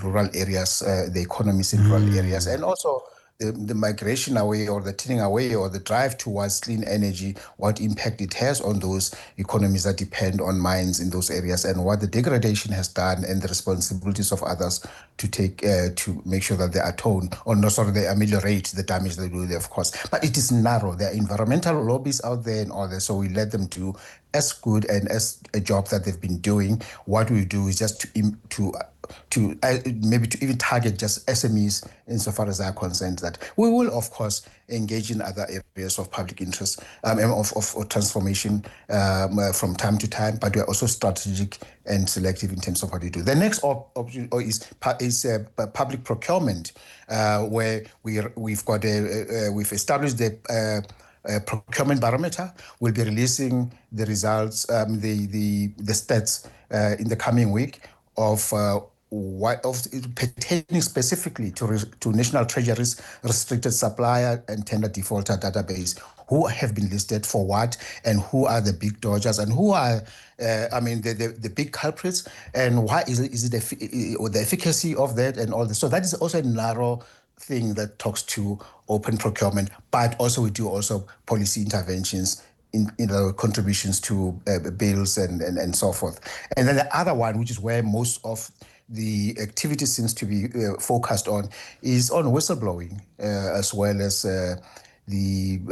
rural areas, the economies in rural areas, and also the migration away or the turning away or the drive towards clean energy, what impact it has on those economies that depend on mines in those areas, and what the degradation has done, and the responsibilities of others to take to make sure that they atone or no, sorry, they ameliorate the damage they do there, of course. But it is narrow. There are environmental lobbies out there and all that, so we let them do as good and as a job that they've been doing. What we do is just to maybe to even target just SMEs insofar as they are concerned. That we will, of course, engage in other areas of public interest, of transformation from time to time, but we are also strategic and selective in terms of what we do. The next option is public procurement, where we've established the procurement barometer. We'll be releasing the results, the stats in the coming week of pertaining specifically to National Treasury's restricted supplier and tender defaulter database, who have been listed for what, and who are the big dodgers, and who are the big culprits, and why is it the efficacy of that and all this. So that is also a narrow thing that talks to open procurement, but also we do also policy interventions in contributions to bills and so forth. And then the other one, which is where most of the activity seems to be focused on, is on whistleblowing, as well as the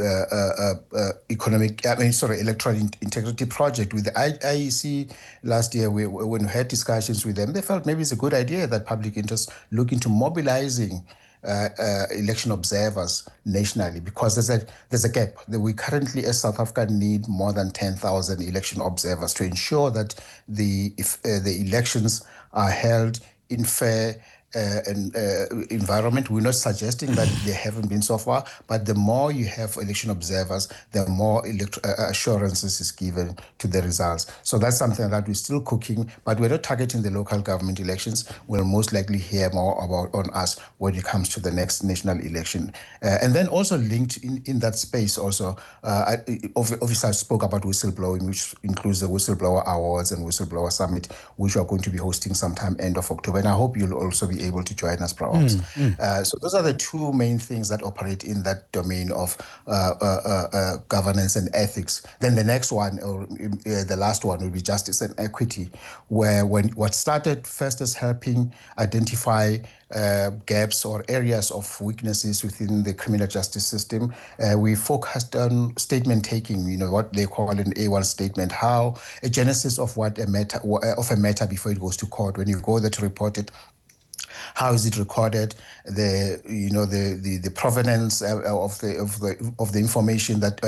electoral integrity project with the IEC. Last year, when we had discussions with them, they felt maybe it's a good idea that public interest look into mobilizing election observers nationally, because there's a gap. We currently, as South Africa, need more than 10,000 election observers to ensure that the elections are held in fair environment. We're not suggesting that they haven't been so far, but the more you have election observers, the more assurances is given to the results. So that's something that we're still cooking, but we're not targeting the local government elections. We'll most likely hear more about on us when it comes to the next national election. And then also linked in that space also, obviously I spoke about whistleblowing, which includes the Whistleblower Awards and Whistleblower Summit, which we are going to be hosting sometime end of October. And I hope you'll also be able to join us, perhaps. So those are the two main things that operate in that domain of governance and ethics. Then the next one, or the last one, will be justice and equity, where what started first as helping identify gaps or areas of weaknesses within the criminal justice system, we focused on statement taking, what they call an A1 statement, how a genesis of a matter before it goes to court. When you go there to report it, how is it recorded? The provenance of the information that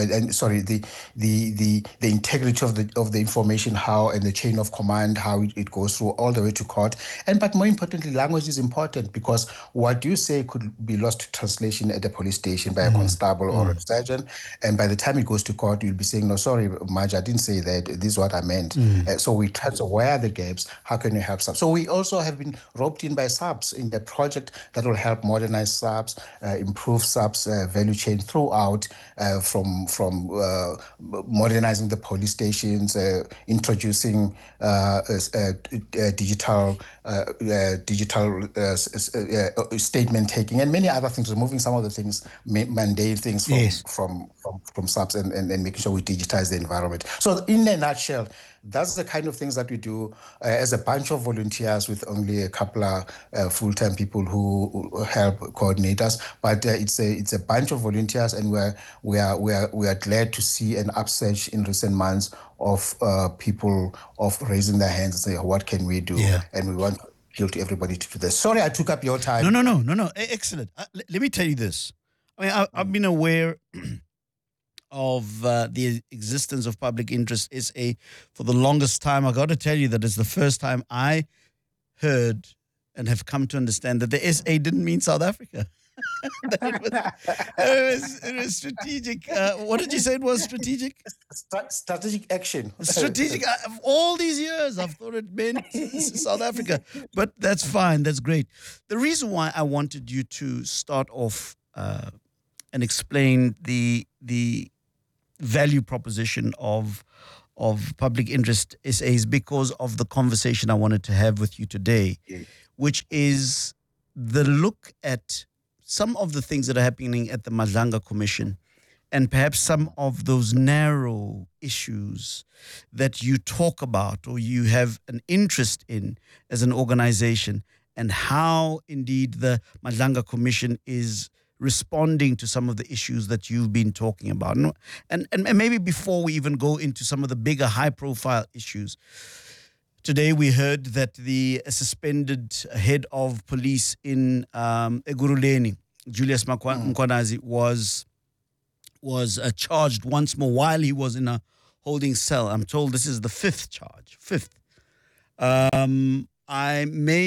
the integrity of the information, how, and the chain of command, how it goes through all the way to court. But more importantly, language is important, because what you say could be lost to translation at the police station by a constable or a sergeant, and by the time it goes to court, you'll be saying, "No, sorry, Maj, I didn't say that. This is what I meant." So we try to, where are the gaps? How can you help subs? So we also have been roped in by subs in the project that will help modernize subs, improve subs value chain throughout, from modernizing the police stations, introducing digital statement taking, and many other things, removing some of the things, mundane things from subs, and making sure we digitize the environment. So in a nutshell, that's the kind of things that we do as a bunch of volunteers, with only a couple of full-time people who help coordinate us. But it's a bunch of volunteers, and we are glad to see an upsurge in recent months of people of raising their hands and say, "What can we do?" And we want to appeal to everybody to do this. Sorry, I took up your time. No. Excellent. Let me tell you this. I mean, I've been aware of the existence of Public Interest SA for the longest time. I got to tell you that it's the first time I heard and have come to understand that the SA didn't mean South Africa. It was strategic. What did you say it was? Strategic? Strategic action. Strategic. All these years, I've thought it meant South Africa. But that's fine. That's great. The reason why I wanted you to start off and explain the value proposition of Public Interest SA is because of the conversation I wanted to have with you today, which is the look at some of the things that are happening at the Madlanga Commission and perhaps some of those narrow issues that you talk about or you have an interest in as an organization, and how indeed the Madlanga Commission is responding to some of the issues that you've been talking about. And maybe before we even go into some of the bigger high profile issues, today we heard that the suspended head of police in Eguruleni, Julius Mkwanazi, was charged once more while he was in a holding cell. I'm told this is the fifth charge. I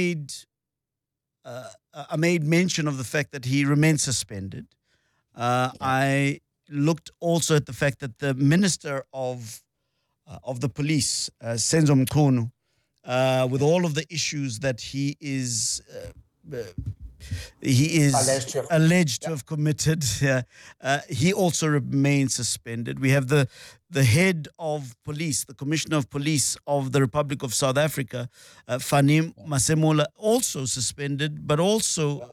made mention of the fact that he remains suspended. I looked also at the fact that the Minister of the Police, Senzo Mchunu, with all of the issues that he is alleged to have committed, he also remains suspended. We have the head of police, the Commissioner of Police of the Republic of South Africa, Fanim Masemola, also suspended, but also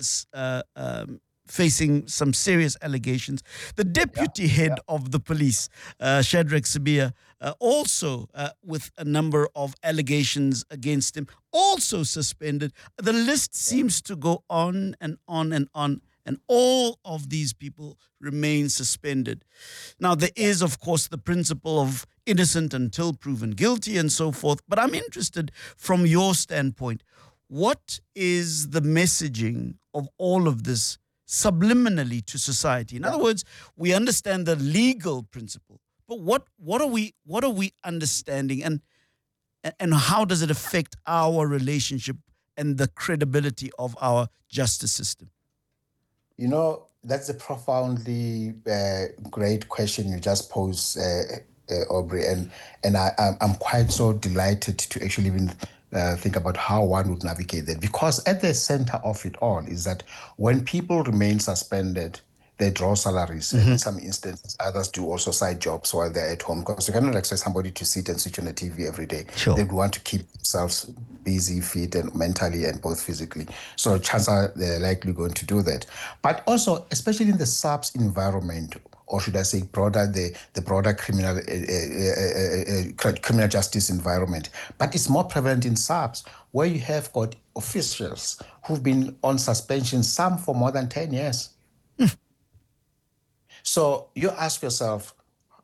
facing some serious allegations. The deputy head of the police, Shadrack Sibia, also with a number of allegations against him, also suspended. The list seems to go on and on and on, and all of these people remain suspended. Now, there is, of course, the principle of innocent until proven guilty and so forth, but I'm interested from your standpoint, what is the messaging of all of this subliminally to society? In other words, we understand the legal principle, but what are we understanding, and how does it affect our relationship and the credibility of our justice system? You know, that's a profoundly great question you just posed, Aubrey, and I'm quite so delighted to actually even think about how one would navigate that, because at the center of it all is that when people remain suspended, they draw salaries. And in some instances, others do also side jobs while they're at home, because you cannot expect somebody to sit and switch on the TV every day. Sure. They want to keep themselves busy, fit, and mentally, and both physically. So chances are they're likely going to do that. But also, especially in the SARS environment, or should I say broader, the broader criminal justice environment. But it's more prevalent in SARS, where you have got officials who've been on suspension, some for more than 10 years. So you ask yourself,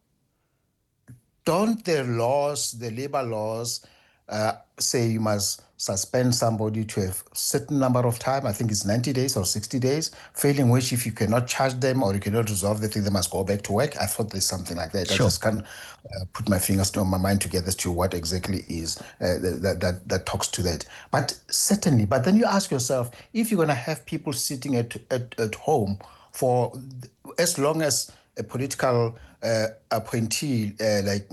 don't the laws, the labor laws, say you must suspend somebody to a certain number of time? I think it's 90 days or 60 days, failing which if you cannot charge them or you cannot resolve the thing, they must go back to work. I thought there's something like that. Sure. I just can't put my fingers on my mind together as to what exactly is that talks to that. But certainly, but then you ask yourself, if you're going to have people sitting at home for as long as a political appointee like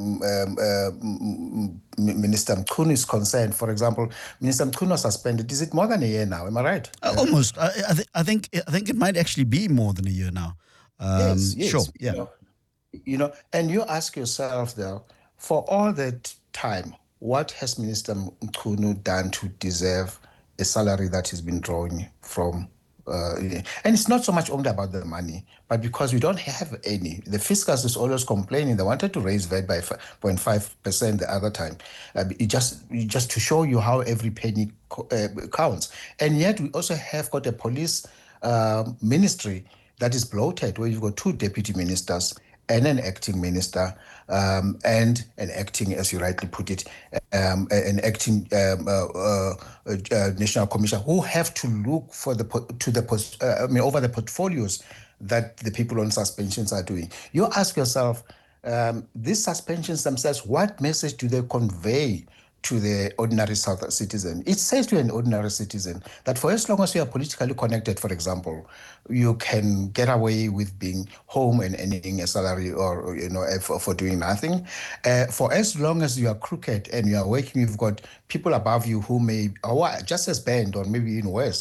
Minister Mchunu is concerned, for example, Minister Mchunu was suspended. Is it more than a year now? Am I right? Almost. I think it might actually be more than a year now. Yes. Sure. Yeah. You know, and you ask yourself though, for all that time, what has Minister Mchunu done to deserve a salary that he's been drawing from? And it's not so much only about the money, but because we don't have any. The fiscus is always complaining. They wanted to raise VAT by 0.5% the other time. Just to show you how every penny counts. And yet we also have got a police ministry that is bloated, where you've got two deputy ministers and an acting minister, and an acting, as you rightly put it, an acting national commissioner, who have to look for over the portfolios that the people on suspensions are doing. You ask yourself, these suspensions themselves, what message do they convey to the ordinary South citizen? It says to an ordinary citizen that for as long as you are politically connected, for example, you can get away with being home and earning a salary, or for doing nothing. For as long as you are crooked and you are working, you've got people above you who are just as bad or maybe even worse.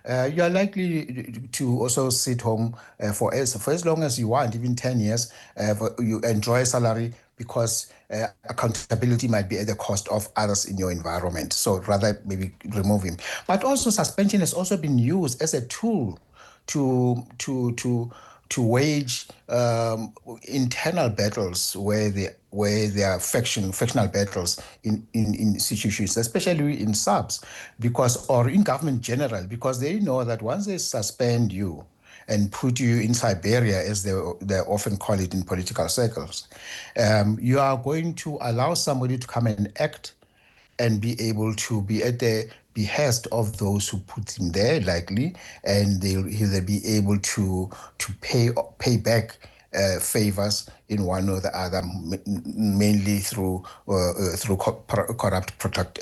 you are likely to also sit home for as long as you want, even 10 years. You enjoy a salary because accountability might be at the cost of others in your environment. So rather maybe remove him. But also suspension has also been used as a tool to to to to wage internal battles where there are factional battles in institutions, especially in subs, because or in government general, because they know that once they suspend you and put you in Siberia, as they often call it in political circles, you are going to allow somebody to come and act and be able to be at the behest of those who put him there, likely, and he'll be able to pay back favors in one or the other, mainly through corrupt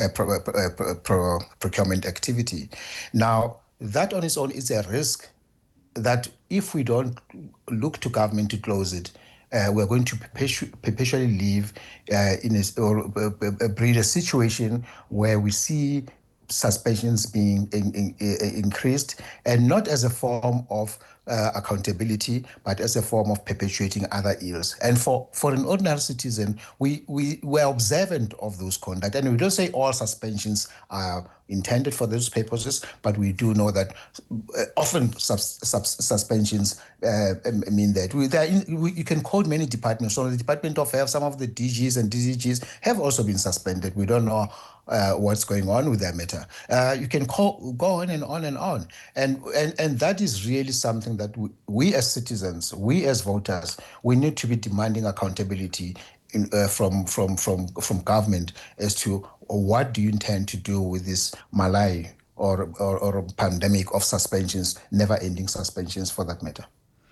procurement activity. Now, that on its own is a risk that if we don't look to government to close it, we're going to perpetually live breed a situation where we see suspensions being increased, and not as a form of accountability, but as a form of perpetuating other ills. And for an ordinary citizen, we're observant of those conduct, and we don't say all suspensions are intended for those purposes, but we do know that often suspensions mean that you can quote many departments. So the Department of Health, some of the DGs and DCGs have also been suspended. We don't know what's going on with that matter. You can go on and on and on, and that is really something that we as citizens, we as voters, we need to be demanding accountability from government as to what do you intend to do with this malai or pandemic of suspensions, never-ending suspensions for that matter.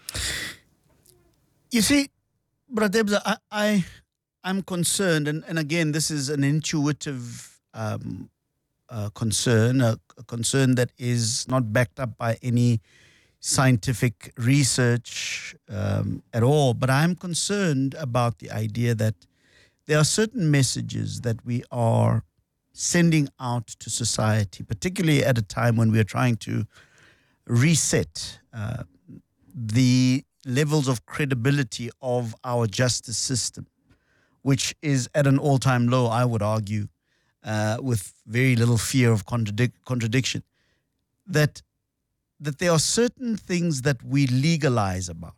You see, Bratebza, I'm concerned, and again, this is an intuitive concern, a concern that is not backed up by any scientific research at all. But I'm concerned about the idea that there are certain messages that we are sending out to society, particularly at a time when we are trying to reset the levels of credibility of our justice system, which is at an all-time low, I would argue, with very little fear of contradiction, that there are certain things that we legalize about,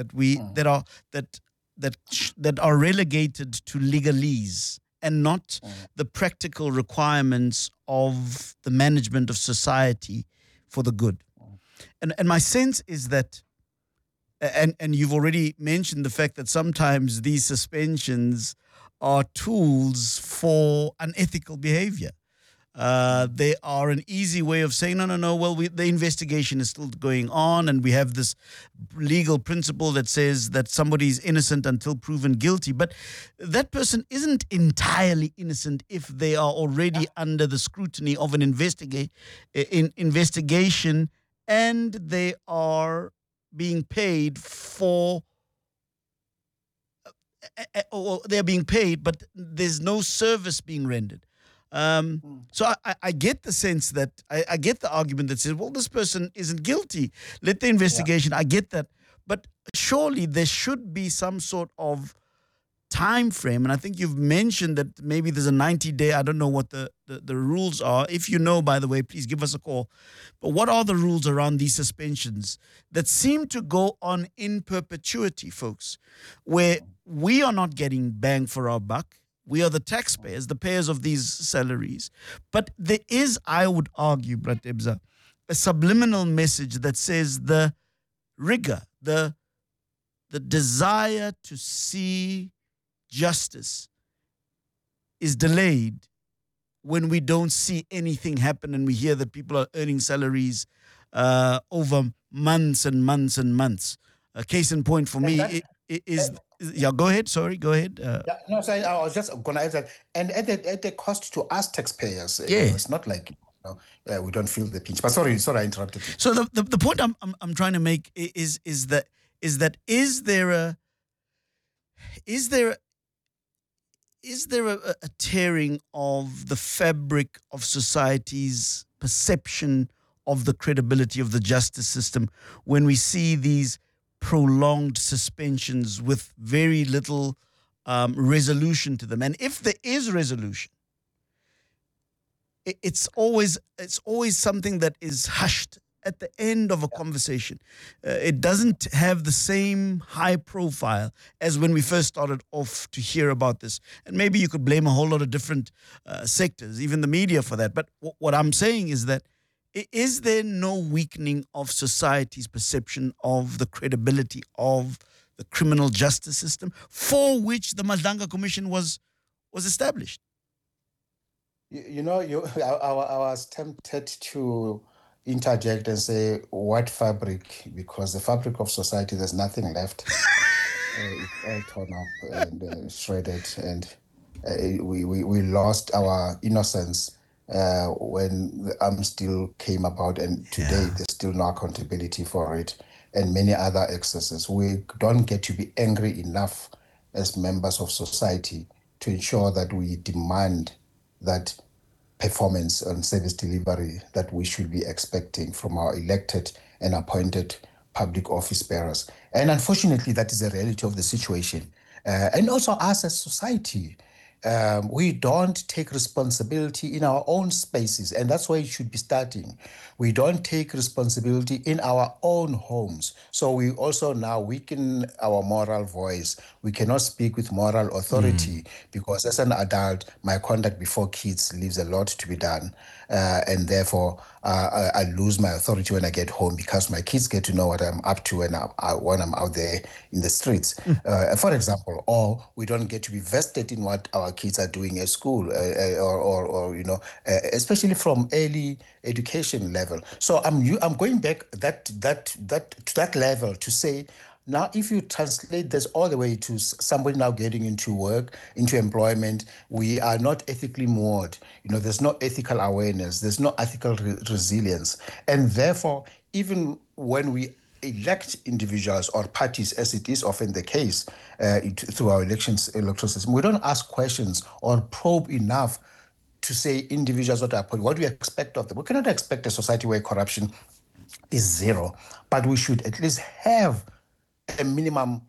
that are relegated to legalese and not the practical requirements of the management of society for the good. And my sense is that, and you've already mentioned the fact that sometimes these suspensions are tools for unethical behavior. They are an easy way of saying, no, well, the investigation is still going on, and we have this legal principle that says that somebody is innocent until proven guilty. But that person isn't entirely innocent if they are already under the scrutiny of an investigation, and they are being paid for, or they're being paid, but there's no service being rendered. So I get the sense that I get the argument that says, well, this person isn't guilty. Let the investigation. I get that. But surely there should be some sort of time frame. And I think you've mentioned that maybe there's a 90-day. I don't know what the rules are. If you know, by the way, please give us a call. But what are the rules around these suspensions that seem to go on in perpetuity, folks, where we are not getting bang for our buck? We are the taxpayers, the payers of these salaries. But there is, I would argue, Bratebza, a subliminal message that says the rigor, the desire to see justice is delayed when we don't see anything happen, and we hear that people are earning salaries over months and months and months. A case in point for me is... Yeah, go ahead. Sorry, go ahead. No, sorry, I was just going to add that. And at the cost to us taxpayers, it's not like we don't feel the pinch. But sorry, I interrupted you. So the point I'm trying to make is that is there a tearing of the fabric of society's perception of the credibility of the justice system when we see these prolonged suspensions with very little resolution to them. And if there is resolution, it's always something that is hushed at the end of a conversation. It doesn't have the same high profile as when we first started off to hear about this. And maybe you could blame a whole lot of different sectors, even the media, for that. But what I'm saying is that, is there no weakening of society's perception of the credibility of the criminal justice system for which the Madlanga Commission was established? I was tempted to interject and say, what fabric? Because the fabric of society, there's nothing left. It's all torn up and shredded, and we lost our innocence when the still came about, and today there's still no accountability for it, and many other excesses. We don't get to be angry enough as members of society to ensure that we demand that performance and service delivery that we should be expecting from our elected and appointed public office bearers. And unfortunately, that is the reality of the situation. And also us as society, we don't take responsibility in our own spaces, and that's where it should be starting. We don't take responsibility in our own homes. So we also now weaken our moral voice. We cannot speak with moral authority because as an adult, my conduct before kids leaves a lot to be done. And therefore, I lose my authority when I get home because my kids get to know what I'm up to when I'm out there in the streets, for example. Or we don't get to be vested in what our kids are doing at school, or especially from early education level. So I'm going back to that level to say, now, if you translate this all the way to somebody now getting into work, into employment, we are not ethically moored. There's no ethical awareness. There's no ethical resilience. And therefore, even when we elect individuals or parties, as it is often the case through our electoral system, we don't ask questions or probe enough to say individuals what do we expect of them. We cannot expect a society where corruption is zero, but we should at least have a minimum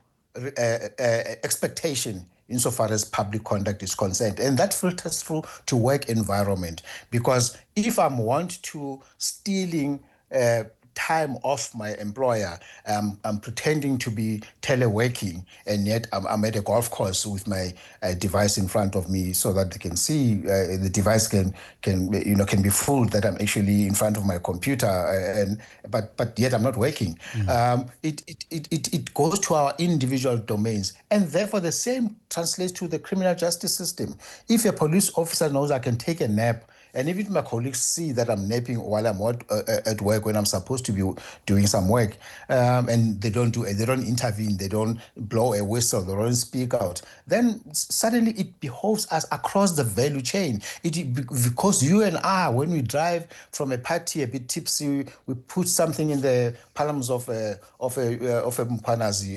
expectation insofar as public conduct is concerned. And that filters through to work environment. Because if I'm want to stealing time off my employer, I'm pretending to be teleworking, and yet I'm at a golf course with my device in front of me so that they can see the device can be fooled that I'm actually in front of my computer, but yet I'm not working. It goes to our individual domains, and therefore the same translates to the criminal justice system. If a police officer knows I can take a nap, and even my colleagues see that I'm napping while I'm at work when I'm supposed to be doing some work, and they don't intervene, they don't blow a whistle, they don't speak out, then suddenly it behoves us across the value chain. Because you and I, when we drive from a party a bit tipsy, we put something in the palms of a mpanazi,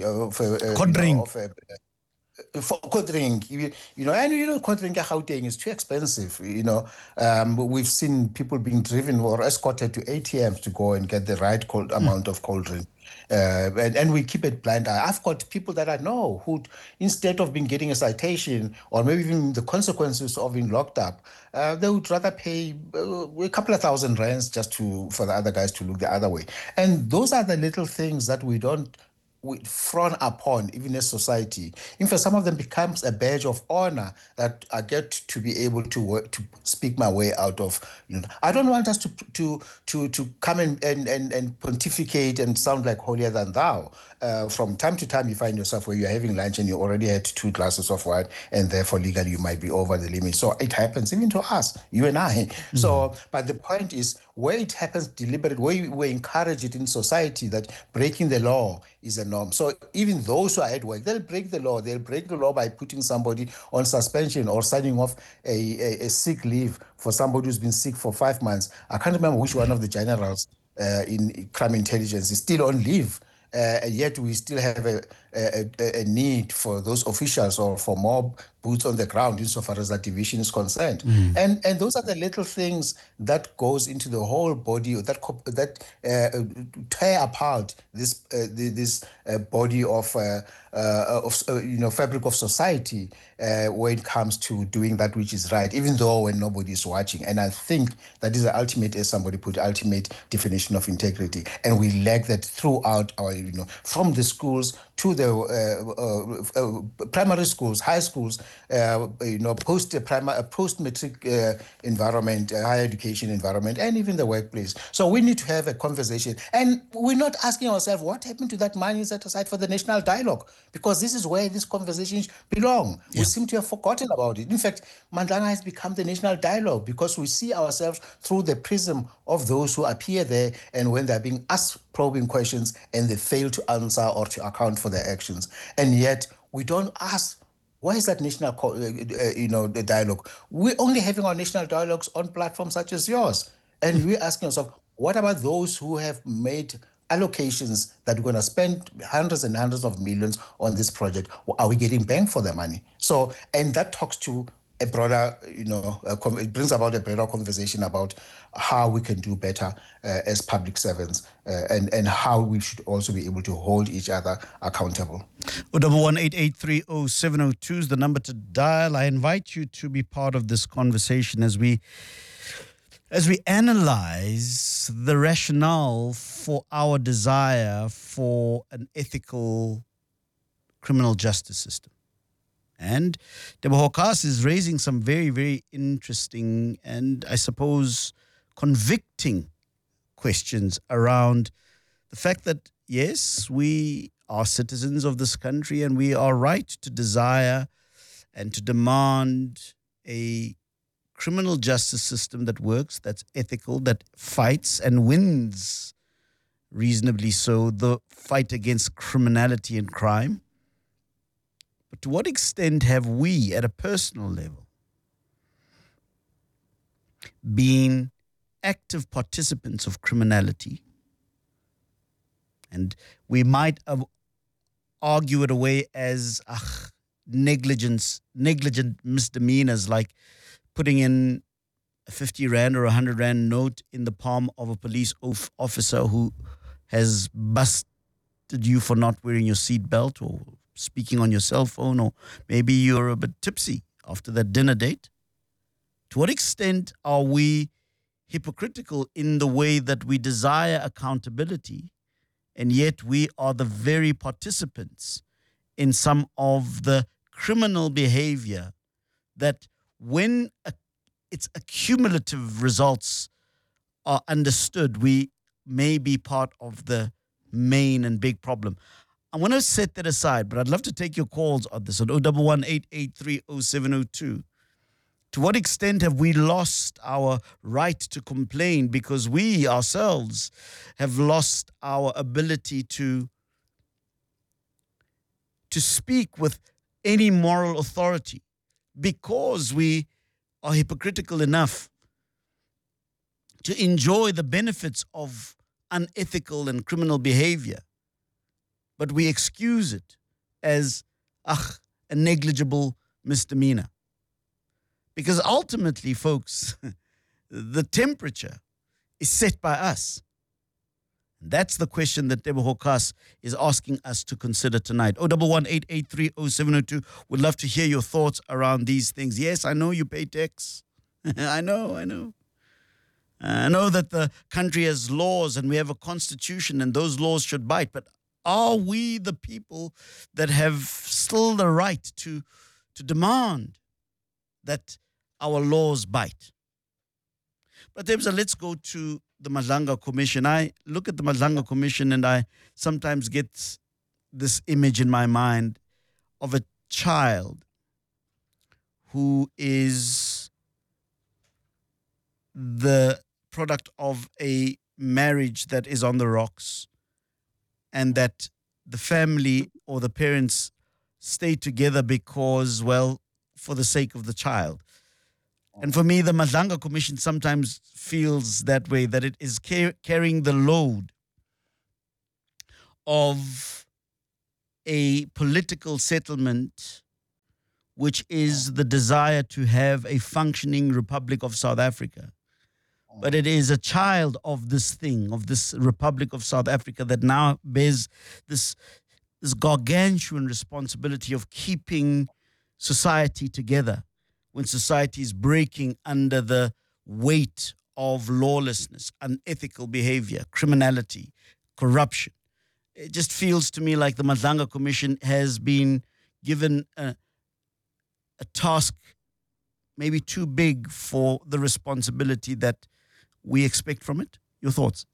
for cold drink, and cold drink at Gauteng is too expensive. We've seen people being driven or escorted to ATMs to go and get the right amount of cold drink. And we keep it blind eye. I've got people that I know who, instead of getting a citation or maybe even the consequences of being locked up, they would rather pay a couple of thousand rands just for the other guys to look the other way. And those are the little things that we frown upon, even as society. In fact, some of them becomes a badge of honor that I get to be able to work, to speak my way out of. I don't want us to come and pontificate and sound like holier than thou. From time to time, you find yourself where you're having lunch and you already had 2 glasses of wine, and therefore legally you might be over the limit. So it happens even to us, you and I. So, but the point is, where it happens deliberate, where we encourage it in society, that breaking the law is a norm. So even those who are at work, they'll break the law. They'll break the law by putting somebody on suspension or signing off a sick leave for somebody who's been sick for 5 months. I can't remember which one of the generals in crime intelligence is still on leave. And yet we still have a need for those officials or for more boots on the ground insofar as that division is concerned. And those are the little things that goes into the whole body that tear apart this body of fabric of society when it comes to doing that which is right, even though when nobody is watching. And I think that is the ultimate, as somebody put, ultimate definition of integrity. And we lack that throughout our, from the schools to the primary schools, high schools, post-matric environment, higher education environment, and even the workplace. So we need to have a conversation. And we're not asking ourselves, what happened to that money set aside for the national dialogue? Because this is where these conversations belong. Yeah. We seem to have forgotten about it. In fact, Mandlanga has become the national dialogue because we see ourselves through the prism of those who appear there, and when they're being asked probing questions and they fail to answer or to account for their actions. And yet we don't ask, where is that national the dialogue? We're only having our national dialogues on platforms such as yours. And we're asking ourselves, what about those who have made allocations that we're going to spend hundreds and hundreds of millions on this project? Are we getting bang for their money? So, and that talks to a broader, it brings about a broader conversation about how we can do better as public servants and how we should also be able to hold each other accountable. 011-883-0702 is the number to dial. I invite you to be part of this conversation as we analyze the rationale for our desire for an ethical criminal justice system. And Teboho Kas is raising some very, very interesting and, I suppose, convicting questions around the fact that, yes, we are citizens of this country and we are right to desire and to demand a criminal justice system that works, that's ethical, that fights and wins reasonably so the fight against criminality and crime. But to what extent have we, at a personal level, been active participants of criminality? And we might argue it away as negligent misdemeanors, like putting in a 50 Rand or 100 Rand note in the palm of a police officer who has busted you for not wearing your seatbelt or speaking on your cell phone, or maybe you're a bit tipsy after that dinner date. To what extent are we hypocritical in the way that we desire accountability, and yet we are the very participants in some of the criminal behavior that, when its accumulative results are understood, we may be part of the main and big problem? I want to set that aside, but I'd love to take your calls on this on 011-883-0702. To what extent have we lost our right to complain because we ourselves have lost our ability to speak with any moral authority because we are hypocritical enough to enjoy the benefits of unethical and criminal behavior, but we excuse it as a negligible misdemeanor? Because ultimately, folks, the temperature is set by us. That's the question that Teboho Kas is asking us to consider tonight. 011-883-0702. Would love to hear your thoughts around these things. Yes, I know you pay tax. I know. I know that the country has laws and we have a constitution and those laws should bite. But are we the people that have still the right to demand that our laws bite? But let's go to the Madlanga Commission. I look at the Madlanga Commission and I sometimes get this image in my mind of a child who is the product of a marriage that is on the rocks, and that the family or the parents stay together because, well, for the sake of the child. And for me, the Madlanga Commission sometimes feels that way, that it is carrying the load of a political settlement, which is the desire to have a functioning Republic of South Africa. But it is a child of this thing, of this Republic of South Africa, that now bears this gargantuan responsibility of keeping society together when society is breaking under the weight of lawlessness, unethical behavior, criminality, corruption. It just feels to me like the Madlanga Commission has been given a task maybe too big for the responsibility that we expect from it. Your thoughts?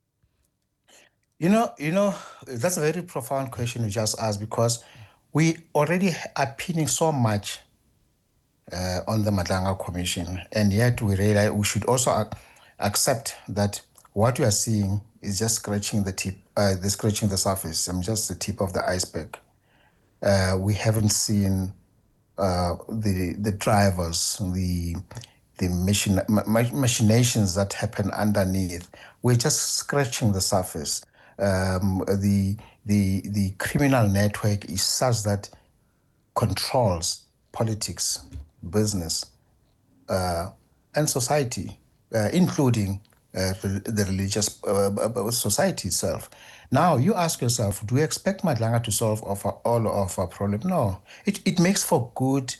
That's a very profound question you just asked, because we already are pinning so much on the Madlanga Commission, and yet we realize we should also accept that what we are seeing is just scratching the tip, scratching the surface. Just the tip of the iceberg. We haven't seen the drivers, the machinations that happen underneath. We're just scratching the surface. The criminal network is such that controls politics, business, and society, including the religious society itself. Now, you ask yourself, do we expect Madlanga to solve all of our problems? No. It makes for good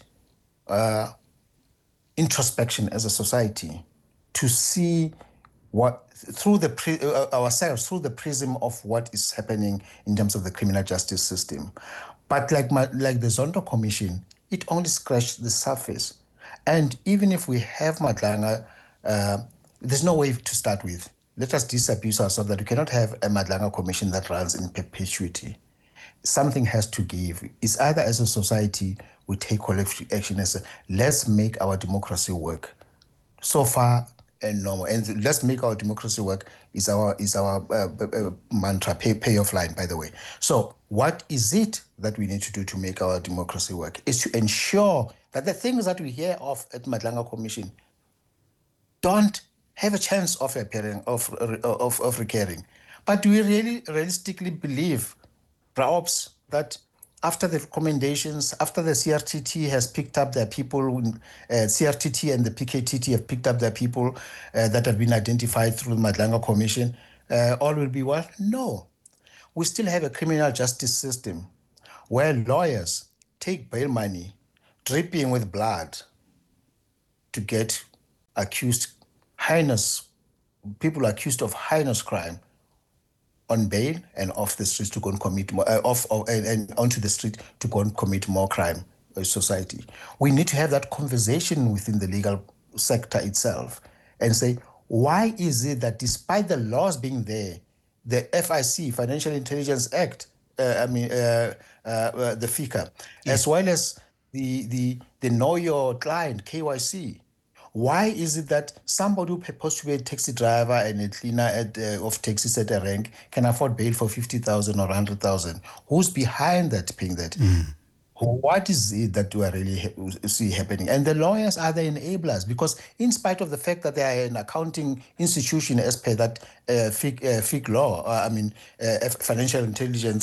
introspection as a society to see what through ourselves through the prism of what is happening in terms of the criminal justice system. But like the Zondo Commission, it only scratched the surface. And even if we have Madlanga, there's no way to start with. Let us disabuse ourselves that we cannot have a Madlanga Commission that runs in perpetuity. Something has to give. It's either as a society we take collective action as let's make our democracy work. So far and normal, and let's make our democracy work is our mantra, payoff line, by the way. So what is it that we need to do to make our democracy work? Is to ensure that the things that we hear of at Madlanga Commission don't have a chance of appearing, of recurring. But do we really realistically believe, perhaps, that after the recommendations, after the CRTT has picked up their people, CRTT and the PKTT have picked up their people that have been identified through the Madlanga Commission, all will be well? No. We still have a criminal justice system where lawyers take bail money, dripping with blood, to get people accused of heinous crime on bail and off the streets to go and commit more, and onto the street to go and commit more crime in society. We need to have that conversation within the legal sector itself and say, why is it that despite the laws being there, the FIC, Financial Intelligence Act, the FICA, as well as the Know Your Client, KYC, why is it that somebody who purports to be a taxi driver and a cleaner of taxis at a rank can afford bail for 50,000 or 100,000? Who's behind that, paying that? What is it that we are really see happening? And the lawyers are the enablers, because in spite of the fact that they are an accounting institution as per that FIC law, Financial Intelligence,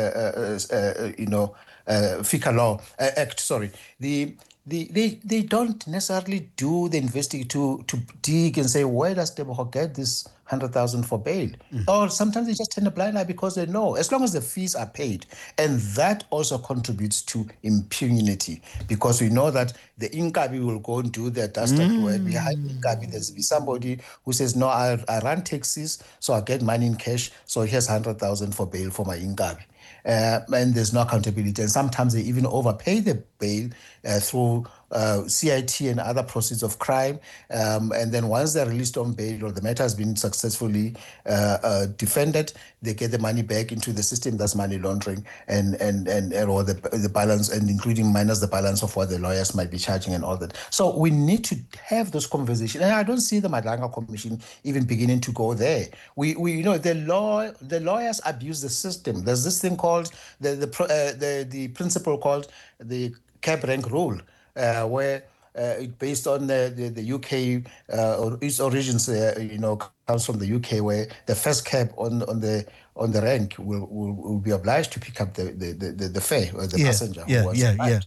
FICA law Act, sorry, they don't necessarily do the investigation to dig and say, where does Tebogo get this 100,000 for bail? Or sometimes they just turn a blind eye because they know, as long as the fees are paid. And that also contributes to impunity, because we know that the Inkabi will go and do their dastard work. Behind Inkabi, there's somebody who says, no, I run taxis, so I get money in cash, so here's 100,000 for bail for my Inkabi. And there's no accountability. And sometimes they even overpay the bail through CIT and other proceeds of crime. And then once they're released on bail or the matter has been successfully defended, they get the money back into the system. That's money laundering and or the balance, and including minus the balance of what the lawyers might be charging and all that. So we need to have those conversations. And I don't see the Madlanga Commission even beginning to go there. We the lawyers abuse the system. There's this thing called the principle called the cab rank rule, where based on the UK, or its origins, comes from the UK, where the first cab on the rank will be obliged to pick up the fare or the Yeah, passenger who yeah, wants yeah, to yeah. ride.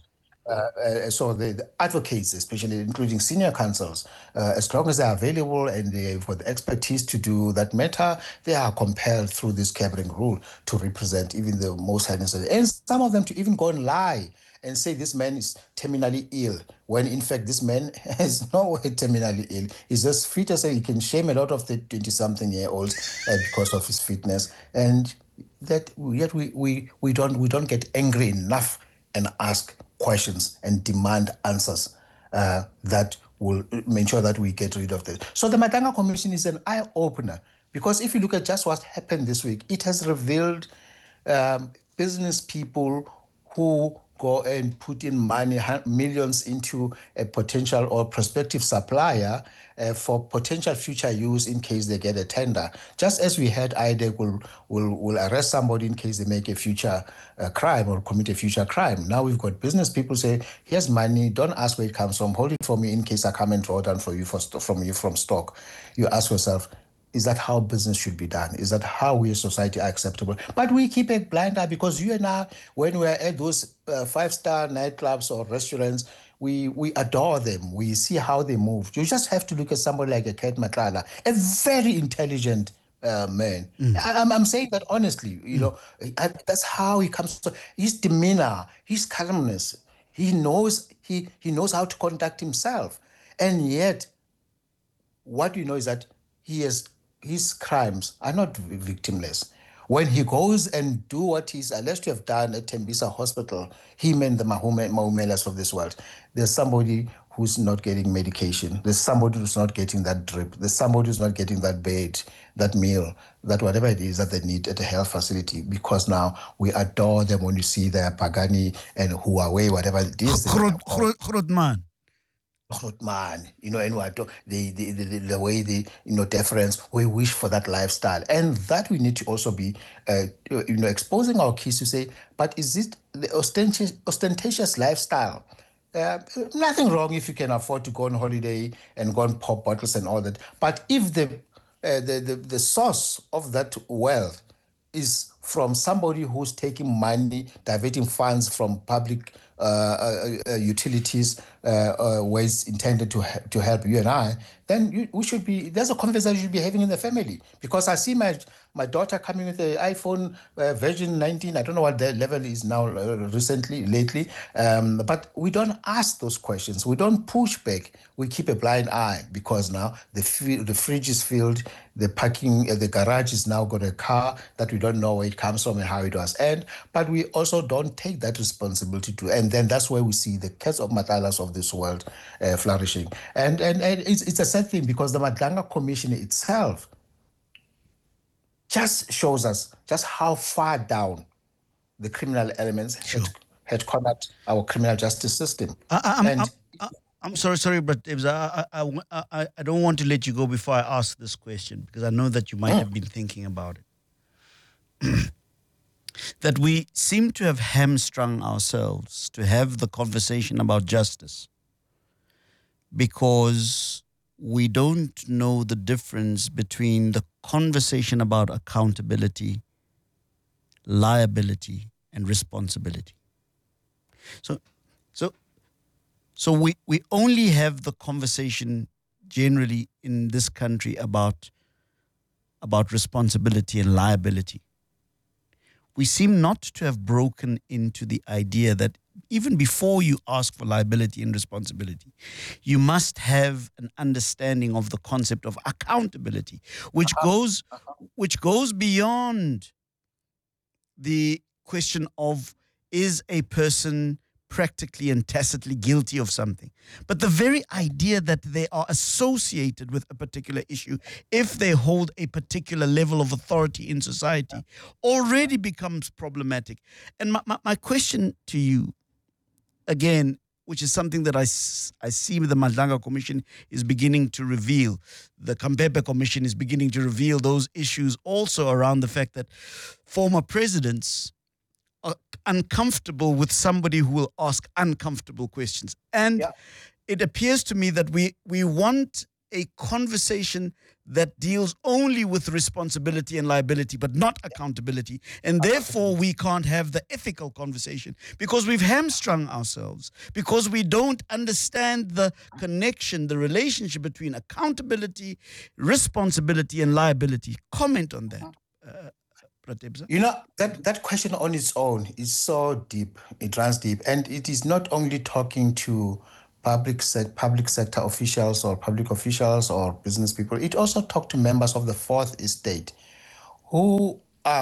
So the advocates, especially including senior counsels, as long as they are available and they've got the expertise to do that matter, they are compelled through this cabring rule to represent even the most highly necessary. And some of them to even go and lie and say this man is terminally ill, when in fact this man is no way terminally ill. He's just fit as he can shame a lot of the 20-something-year-olds because of his fitness. And that yet we don't get angry enough and ask questions and demand answers that will ensure that we get rid of this. So the Matanga Commission is an eye-opener, because if you look at just what happened this week, it has revealed business people who go and put in money, millions, into a potential or prospective supplier for potential future use in case they get a tender. Just as we had IDEC will arrest somebody in case they make a future crime or commit a future crime. Now we've got business people say, here's money, don't ask where it comes from, hold it for me in case I come and draw down for you from stock. You ask yourself, is that how business should be done? Is that how we as society are acceptable? But we keep a blind eye, because you and I, when we're at those five-star nightclubs or restaurants, we adore them. We see how they move. You just have to look at somebody like a Kate Matlala, a very intelligent man. I'm saying that honestly. That's how he comes. His demeanor, his calmness. He knows how to conduct himself, and yet what we know is that his crimes are not victimless. When he goes and do what he's alleged to have done at Tembisa Hospital, him and the Mahumelas of this world, there's somebody who's not getting medication. There's somebody who's not getting that drip. There's somebody who's not getting that bed, that meal, that whatever it is that they need at a health facility, because now we adore them when you see their Pagani and Huawei, whatever it is. Grootman. Man, and what the way they deference, we wish for that lifestyle, and that we need to also be exposing our kids to say, but is it the ostentatious lifestyle? Nothing wrong if you can afford to go on holiday and go and pop bottles and all that, but if the source of that wealth is from somebody who's taking money, diverting funds from public utilities, ways intended to help you and I, then we should be. There's a conversation you should be having in the family, because I see my daughter coming with the iPhone version 19. I don't know what the level is now lately, but we don't ask those questions. We don't push back. We keep a blind eye, because now the fridge is filled, the parking, the garage is now got a car that we don't know where it comes from and how it was earned, but we also don't take that responsibility to. And then that's where we see the case of Matalas of this world flourishing. And it's a sad thing, because the Madlanga Commission itself just shows us just how far down the criminal elements had cornered our criminal justice system. I'm sorry, but I don't want to let you go before I ask this question, because I know that you might have been thinking about it. That we seem to have hamstrung ourselves to have the conversation about justice because we don't know the difference between the conversation about accountability, liability, and responsibility. So we only have the conversation generally in this country about responsibility and liability. We seem not to have broken into the idea that even before you ask for liability and responsibility, you must have an understanding of the concept of accountability, which goes beyond the question of, is a person practically and tacitly guilty of something, but the very idea that they are associated with a particular issue if they hold a particular level of authority in society already becomes problematic. And my question to you, again, which is something that I see the Madlanga Commission is beginning to reveal, the Khampepe Commission is beginning to reveal those issues also around the fact that former presidents are uncomfortable with somebody who will ask uncomfortable questions. And it appears to me that we want a conversation that deals only with responsibility and liability, but not accountability. And therefore, we can't have the ethical conversation because we've hamstrung ourselves, because we don't understand the connection, the relationship between accountability, responsibility, and liability. Comment on that, Pratibza. You know, that question on its own is so deep. It runs deep. And it is not only talking to public sector officials or public officials or business people. It also talked to members of the Fourth Estate whom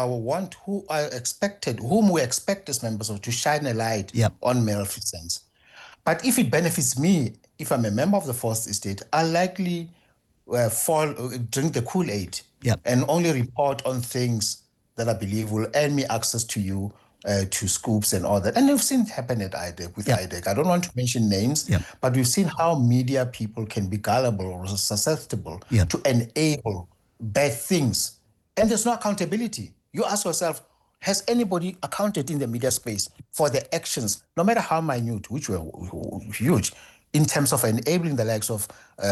we expect as members of to shine a light on malfeasance. But if it benefits me, if I'm a member of the Fourth Estate, I'll likely drink the Kool-Aid and only report on things that I believe will earn me access to you, to scoops and all that. And we've seen it happen at IDEC, with IDEC. I don't want to mention names, but we've seen how media people can be gullible or susceptible to enable bad things. And there's no accountability. You ask yourself, has anybody accounted in the media space for their actions, no matter how minute, which were huge, in terms of enabling the likes of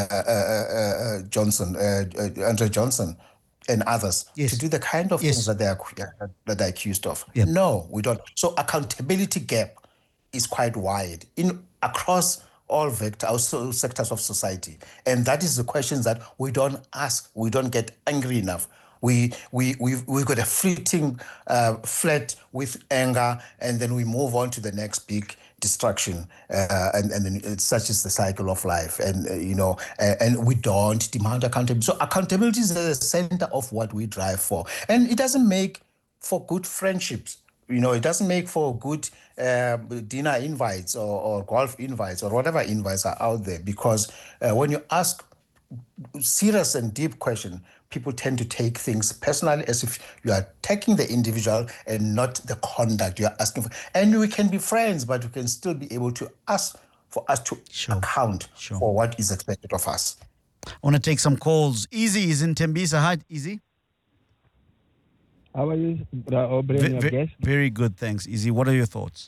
Andre Johnson, and others to do the kind of things that they're accused of? No, we don't. So accountability gap is quite wide across all sectors of society, and that is the questions that we don't ask. We don't get angry enough. We've got a fleeting flirt with anger, and then we move on to the next big destruction, and then such is the cycle of life, and and we don't demand accountability. So accountability is the center of what we drive for, and it doesn't make for good friendships. It doesn't make for good dinner invites or golf invites or whatever invites are out there, because when you ask serious and deep question, people tend to take things personally, as if you are attacking the individual and not the conduct you are asking for. And we can be friends, but we can still be able to ask for us to account for what is expected of us. I want to take some calls. Easy is in Tembisa. Hi, Easy. How are you, Aubrey, your guest? Very good, thanks. Easy, what are your thoughts?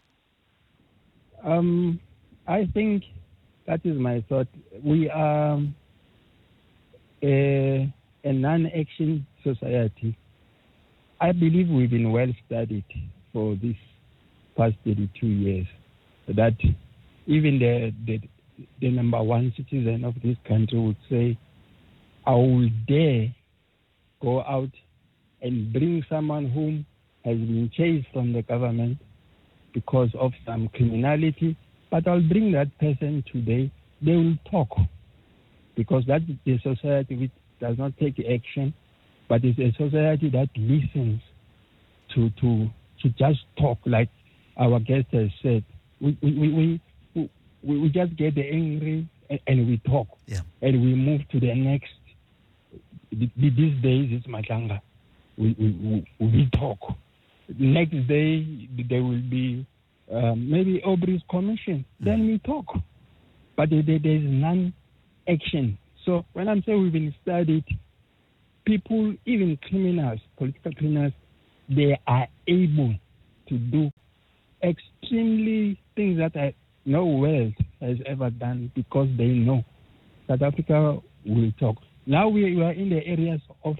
I think that is my thought. We are a non-action society. I believe we've been well studied for this past 32 years, that even the number one citizen of this country would say, I will dare go out and bring someone whom has been chased from the government because of some criminality, but I'll bring that person today. They will talk, because that's a society which does not take action, but it's a society that listens to just talk, like our guest has said. We just get angry and we talk, and we move to the next. These days it's Matanga. We talk. Next day there will be maybe Aubrey's commission. Then we talk, but there is none action. So when I'm saying we've been studied, people, even criminals, political criminals, they are able to do extremely things that no world has ever done, because they know South Africa will talk. Now we are in the areas of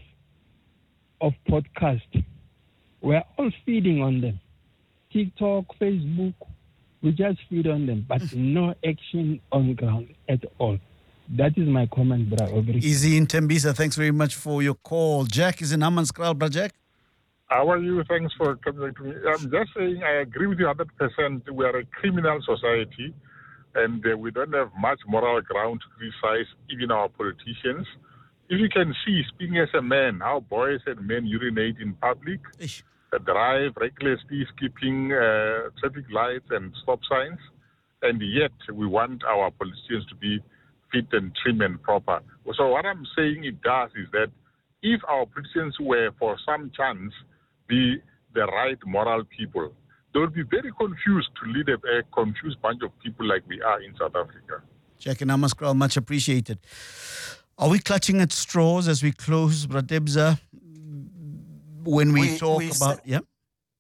podcast. We're all feeding on them. TikTok, Facebook, we just feed on them, but no action on ground at all. That is my comment, Bra. Easy in Tembisa, thanks very much for your call. Jack is in Hammanskraal, Bra Jack. How are you? Thanks for coming to me. I'm just saying I agree with you 100%. We are a criminal society, and we don't have much moral ground to criticize even our politicians. If you can see, speaking as a man, how boys and men urinate in public, drive recklessly, skipping traffic lights and stop signs, and yet we want our politicians to be fit and trim and proper. So what I'm saying it does is that if our politicians were for some chance be the right moral people, they would be very confused to lead a confused bunch of people like we are in South Africa. Jack and Hammanskraal, much appreciated. Are we clutching at straws as we close, Pratibza, when we talk about...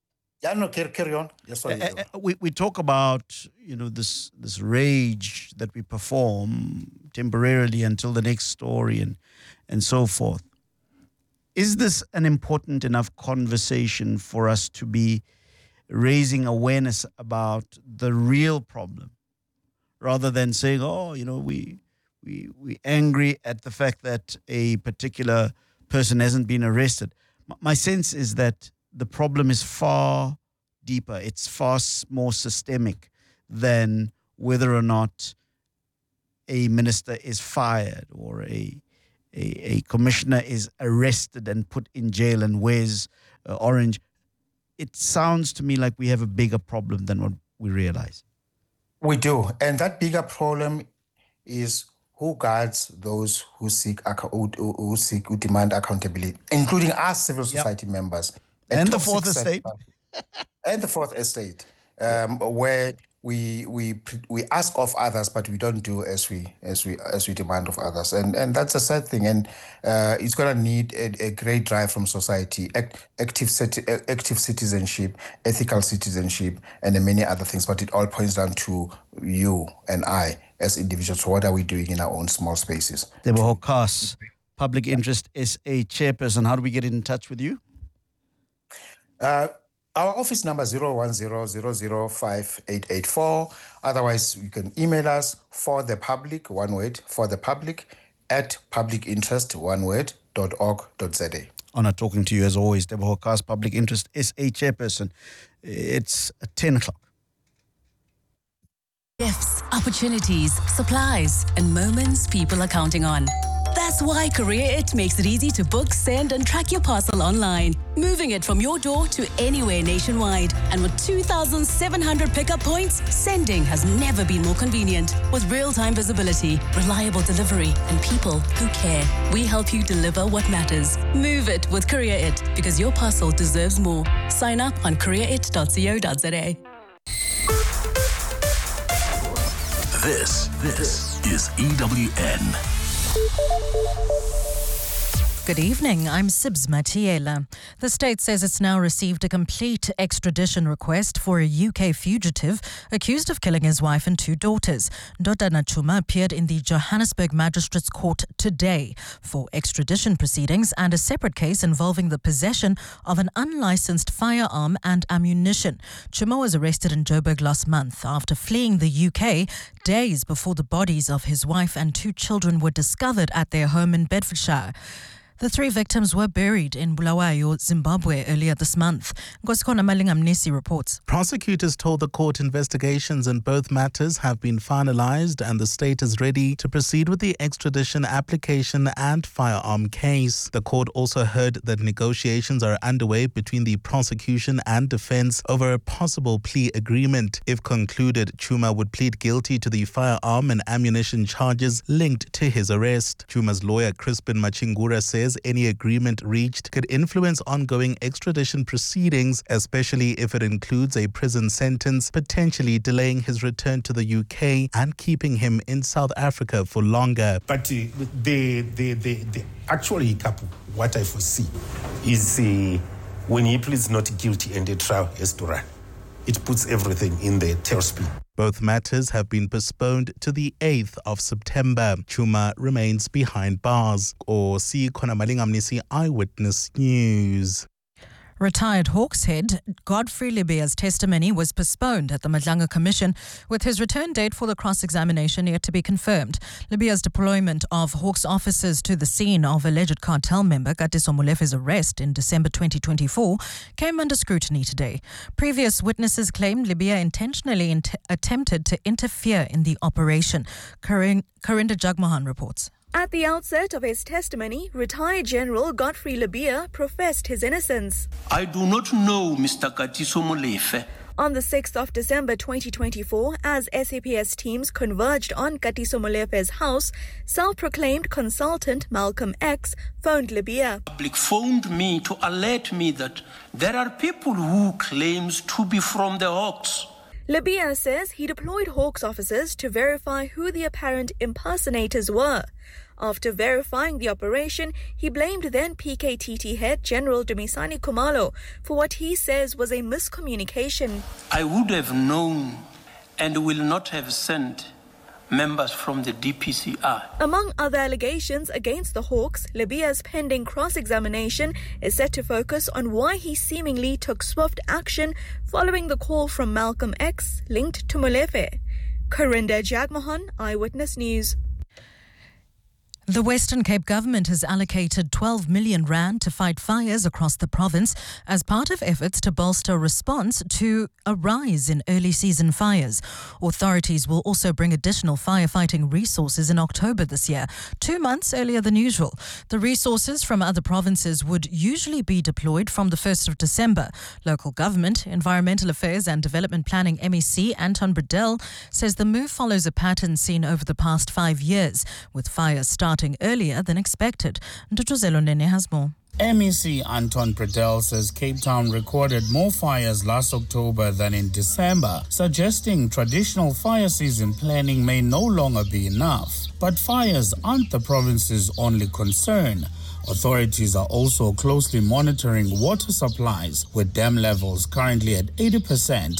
Yeah, no, carry on. Yes, sorry. We talk about, this rage that we perform temporarily until the next story and so forth. Is this an important enough conversation for us to be raising awareness about the real problem, rather than saying, we angry at the fact that a particular person hasn't been arrested? My sense is that the problem is far deeper. It's far more systemic than whether or not a minister is fired or a commissioner is arrested and put in jail and wears orange. It sounds to me like we have a bigger problem than what we realize. We do. And that bigger problem is who guards those who who demand accountability, including us civil society members. And the Fourth Estate. And the Fourth Estate, where we ask of others, but we don't do as we demand of others, and that's a sad thing. And it's going to need a great drive from society, active citizenship, ethical citizenship, and many other things. But it all points down to you and I as individuals. So what are we doing in our own small spaces? Teboho Kas, Public Interest SA chairperson. How do we get in touch with you? Our office number 010005884. Otherwise, you can email us for the public, one word, for the public at publicinterest.org.za. Honor talking to you as always, Teboho Kas, Public Interest SA chairperson. It's 10 o'clock. Gifts, opportunities, supplies, and moments people are counting on. That's why CourierIt makes it easy to book, send, and track your parcel online, moving it from your door to anywhere nationwide. And with 2,700 pickup points, sending has never been more convenient. With real-time visibility, reliable delivery, and people who care, we help you deliver what matters. Move it with CourierIt, because your parcel deserves more. Sign up on courierit.co.za. This is EWN. Good evening, I'm Sibs Matiela. The state says it's now received a complete extradition request for a UK fugitive accused of killing his wife and 2 daughters. Ndodana Chuma appeared in the Johannesburg Magistrates Court today for extradition proceedings and a separate case involving the possession of an unlicensed firearm and ammunition. Chuma was arrested in Joburg last month after fleeing the UK days before the bodies of his wife and 2 children were discovered at their home in Bedfordshire. The 3 victims were buried in Bulawayo, Zimbabwe earlier this month. Nkosikono Malingamnisi reports. Prosecutors told the court investigations in both matters have been finalized and the state is ready to proceed with the extradition application and firearm case. The court also heard that negotiations are underway between the prosecution and defense over a possible plea agreement. If concluded, Chuma would plead guilty to the firearm and ammunition charges linked to his arrest. Chuma's lawyer, Crispin Machingura, says any agreement reached could influence ongoing extradition proceedings, especially if it includes a prison sentence, potentially delaying his return to the UK and keeping him in South Africa for longer. But the actual hiccup, what I foresee, is when he pleads not guilty and the trial has to run. It puts everything in the tailspin. Both matters have been postponed to the 8th of September. Chuma remains behind bars. Khona Malingamnisi, Eyewitness News. Retired Hawks head Godfrey Libia's testimony was postponed at the Madlanga Commission, with his return date for the cross-examination yet to be confirmed. Libia's deployment of Hawks officers to the scene of alleged cartel member Katiso Molefe's arrest in December 2024 came under scrutiny today. Previous witnesses claimed Libya intentionally attempted to interfere in the operation. Karinda Jagmohan reports. At the outset of his testimony, retired General Godfrey Libia professed his innocence. I do not know Mr. Katiso Molefe. On the 6th of December 2024, as SAPS teams converged on Katiso Molefe's house, self-proclaimed consultant Malcolm X phoned Libia. Public phoned me to alert me that there are people who claims to be from the Hawks. Libya says he deployed Hawks officers to verify who the apparent impersonators were. After verifying the operation, he blamed then PKTT head General Dumisani Khumalo for what he says was a miscommunication. I would have known and will not have sent members from the DPCR. Among other allegations against the Hawks, Libya's pending cross-examination is set to focus on why he seemingly took swift action following the call from Malcolm X linked to Molefe. Karinda Jagmohan, Eyewitness News. The Western Cape government has allocated 12 million rand to fight fires across the province as part of efforts to bolster response to a rise in early season fires. Authorities will also bring additional firefighting resources in October this year, 2 months earlier than usual. The resources from other provinces would usually be deployed from the 1st of December. Local government, Environmental Affairs and Development Planning MEC Anton Bredell says the move follows a pattern seen over the past 5 years, with fires starting earlier than expected. Ndutuzelo Nene has more. MEC Anton Bredell says Cape Town recorded more fires last October than in December, suggesting traditional fire season planning may no longer be enough. But fires aren't the province's only concern. Authorities are also closely monitoring water supplies, with dam levels currently at 80%,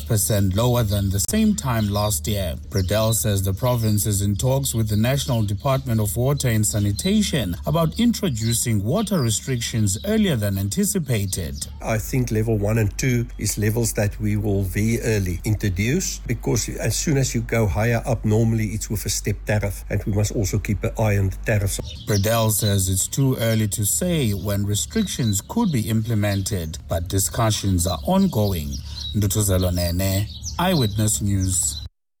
5% lower than the same time last year. Bredell says the province is in talks with the National Department of Water and Sanitation about introducing water restrictions earlier than anticipated. I think level 1 and 2 is levels that we will very early introduce, because as soon as you go higher up, normally it's with a step tariff, and we must also keep an eye on the tariffs. Bredell says it's too early to say when restrictions could be implemented, but discussions are ongoing. Ndutuzelo Nene, Eyewitness News.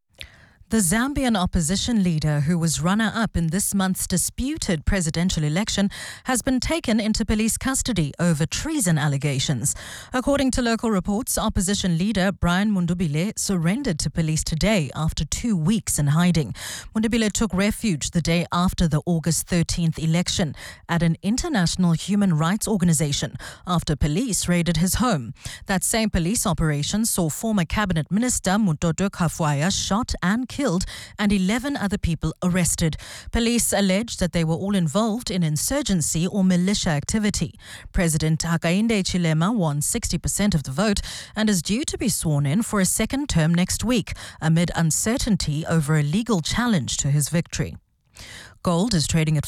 The Zambian opposition leader, who was runner-up in this month's disputed presidential election, has been taken into police custody over treason allegations. According to local reports, opposition leader Brian Mundubile surrendered to police today after 2 weeks in hiding. Mundubile took refuge the day after the August 13th election at an international human rights organization after police raided his home. That same police operation saw former cabinet minister Mutoto Kafwaya shot and killed and 11 other people arrested. Police allege that they were all involved in insurgency or militia activity. President Hakainde Hichilema won 60% of the vote and is due to be sworn in for a second term next week amid uncertainty over a legal challenge to his victory. Gold is trading at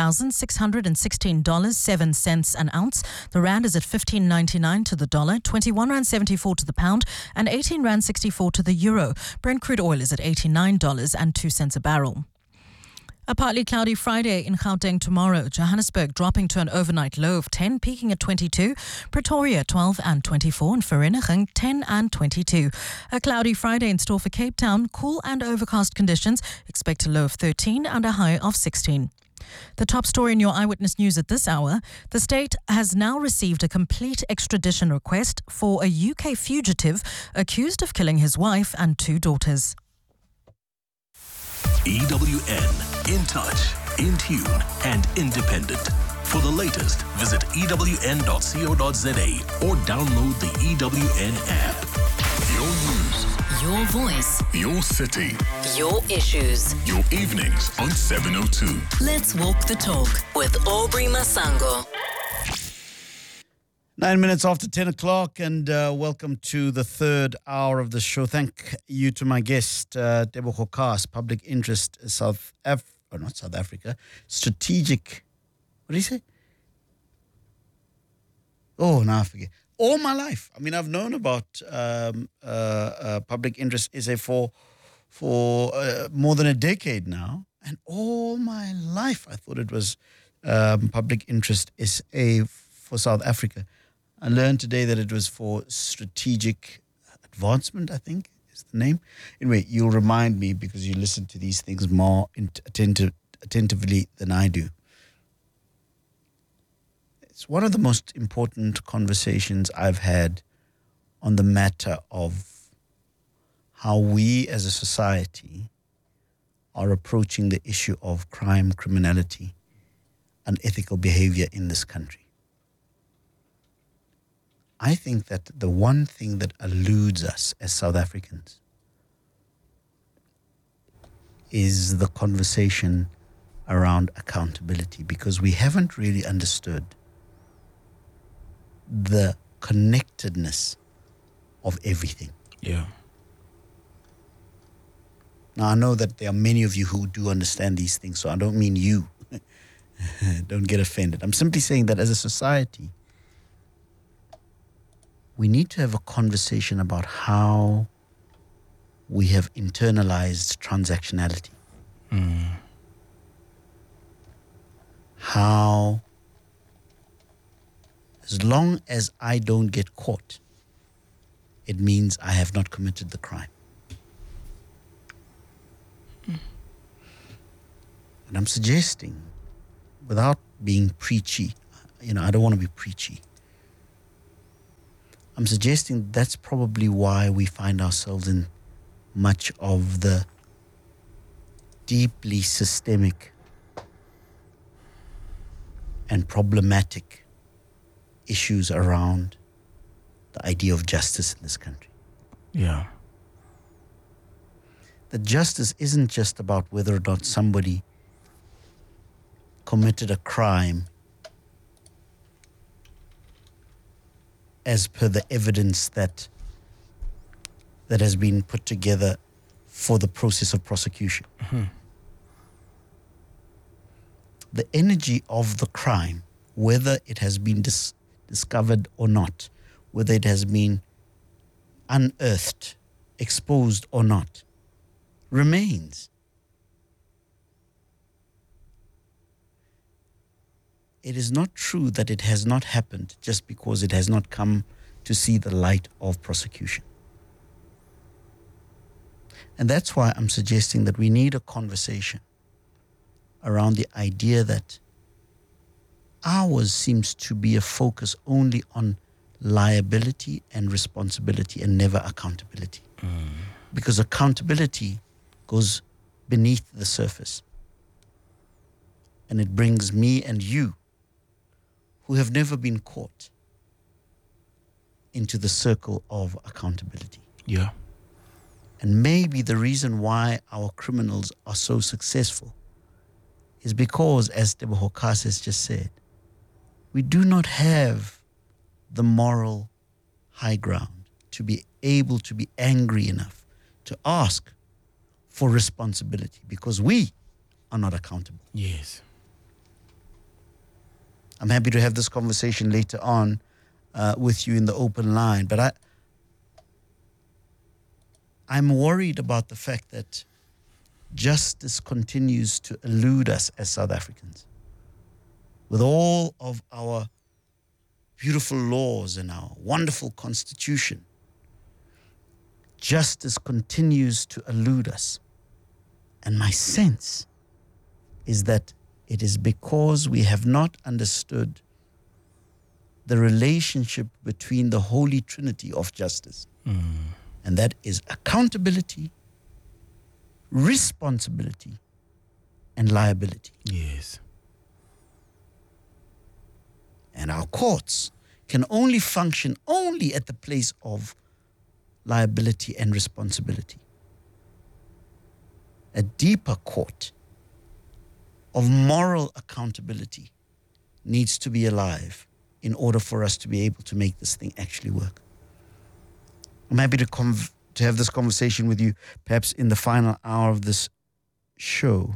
$4,616.07 an ounce. The rand is at 15.99 to the dollar, 21.74 to the pound, and 18.64 to the euro. Brent crude oil is at $89.02 a barrel. A partly cloudy Friday in Gauteng tomorrow. Johannesburg dropping to an overnight low of 10, peaking at 22. Pretoria 12 and 24, and Vereeniging 10 and 22. A cloudy Friday in store for Cape Town. Cool and overcast conditions. Expect a low of 13 and a high of 16. The top story in your Eyewitness News at this hour: the state has now received a complete extradition request for a UK fugitive accused of killing his wife and 2 daughters. EWN, in touch, in tune, and independent. For the latest, visit ewn.co.za or download the EWN app. Your news, Your voice, your city, your issues. your evenings on 702. Let's walk the talk with Aubrey Masango. 9 minutes after 10 o'clock, and welcome to the third hour of the show. Thank you to my guest, Tebogo Khas, Public Interest not South Africa, Strategic, what do you say? Oh, now I forget. All my life. I mean, I've known about Public Interest SA for more than a decade now, and all my life I thought it was Public Interest SA for South Africa. I learned today that it was for Strategic Advancement, I think is the name. Anyway, you'll remind me because you listen to these things more attentively than I do. It's one of the most important conversations I've had on the matter of how we as a society are approaching the issue of crime, criminality, unethical behavior in this country. I think that the one thing that eludes us as South Africans is the conversation around accountability, because we haven't really understood the connectedness of everything. Yeah. Now, I know that there are many of you who do understand these things, so I don't mean you. Don't get offended. I'm simply saying that as a society, we need to have a conversation about how we have internalized transactionality. How, as long as I don't get caught, it means I have not committed the crime. And I'm suggesting, without being preachy, I don't want to be preachy. I'm suggesting that's probably why we find ourselves in much of the deeply systemic and problematic issues around the idea of justice in this country. Yeah. That justice isn't just about whether or not somebody committed a crime as per the evidence that has been put together for the process of prosecution. The energy of the crime, whether it has been discovered or not, whether it has been unearthed, exposed or not, remains. It is not true that it has not happened just because it has not come to see the light of prosecution. And that's why I'm suggesting that we need a conversation around the idea that ours seems to be a focus only on liability and responsibility and never accountability. Because accountability goes beneath the surface. And it brings me and you, who have never been caught, into the circle of accountability. Yeah. And maybe the reason why our criminals are so successful is because, as Teboho Kas has just said, we do not have the moral high ground to be able to be angry enough to ask for responsibility, because we are not accountable. Yes. I'm happy to have this conversation later on with you in the open line, but I'm worried about the fact that justice continues to elude us as South Africans. With all of our beautiful laws and our wonderful constitution, justice continues to elude us. And my sense is that it is because we have not understood the relationship between the Holy Trinity of justice. And that is accountability, responsibility, and liability. Yes. And our courts can only function only at the place of liability and responsibility. A deeper court of moral accountability needs to be alive in order for us to be able to make this thing actually work. I'm happy to have this conversation with you, perhaps in the final hour of this show.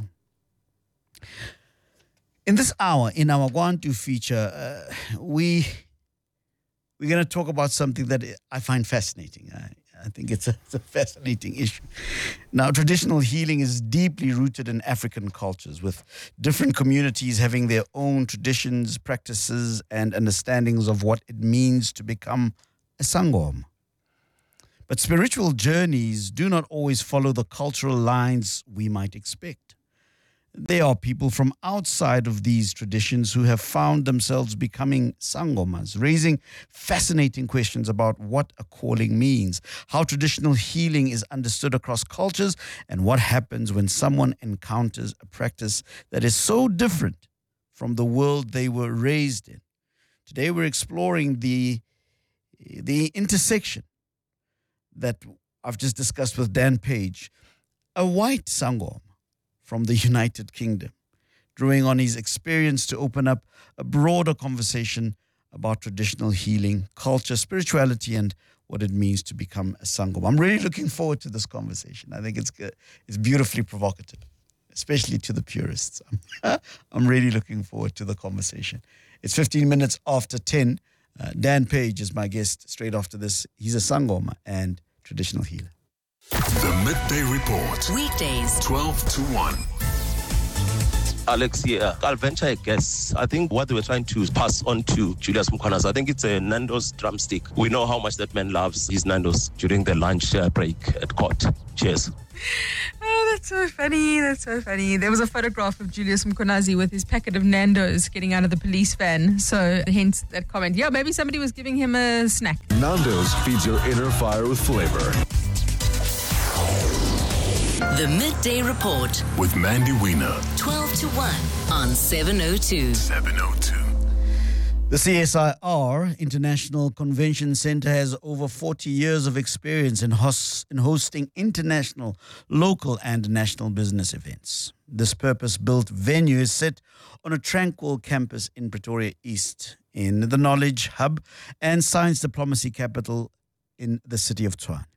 In this hour, in our Guantu feature, we're going to talk about something that I find fascinating. I think it's a fascinating issue. Now, traditional healing is deeply rooted in African cultures, with different communities having their own traditions, practices, and understandings of what it means to become a sangoma. But spiritual journeys do not always follow the cultural lines we might expect. There are people from outside of these traditions who have found themselves becoming sangomas, raising fascinating questions about what a calling means, how traditional healing is understood across cultures, and what happens when someone encounters a practice that is so different from the world they were raised in. Today we're exploring the the intersection that I've just discussed with Dan Page, a white Sangoma from the United Kingdom, drawing on his experience to open up a broader conversation about traditional healing, culture, spirituality, and what it means to become a Sangoma. I'm really looking forward to this conversation. I think it's good. It's beautifully provocative, especially to the purists. I'm really looking forward to the conversation. It's 15 minutes after 10. Dan Page is my guest straight after this. He's a Sangoma and traditional healer. The Midday Report. Weekdays, 12 to 1. Alex, I'll venture a guess. I think what they were trying to pass on to Julius Mkhwanazi, I think it's a Nando's drumstick. We know how much that man loves his Nando's during the lunch break at court. Cheers. Oh, that's so funny. That's so funny. There was a photograph of Julius Mkhwanazi with his packet of Nando's getting out of the police van. So hence that comment. Yeah, maybe somebody was giving him a snack. Nando's feeds your inner fire with flavor. the Midday Report With Mandy Wiener. 12 to 1 on 702. 702. The CSIR International Convention Center has over 40 years of experience in hosting international, local and national business events. This purpose-built venue is set on a tranquil campus in Pretoria East, in the knowledge hub and science diplomacy capital in the city of Tshwane.